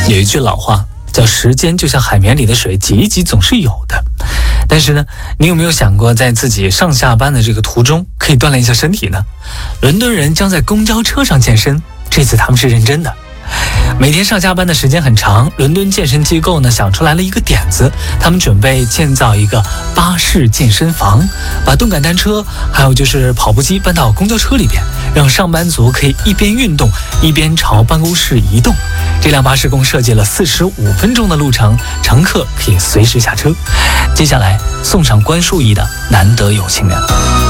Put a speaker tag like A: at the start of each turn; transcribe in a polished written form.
A: 有一句老话叫时间就像海绵里的水，挤一挤总是有的。但是呢，你有没有想过在自己上下班的这个途中可以锻炼一下身体呢？伦敦人将在公交车上健身，这次他们是认真的。每天上下班的时间很长，伦敦健身机构呢想出来了一个点子，他们准备建造一个巴士健身房，把动感单车还有就是跑步机搬到公交车里边，让上班族可以一边运动一边朝办公室移动。这辆巴士共设计了45分钟的路程，乘客可以随时下车。接下来送上关淑怡的《难得有情人》。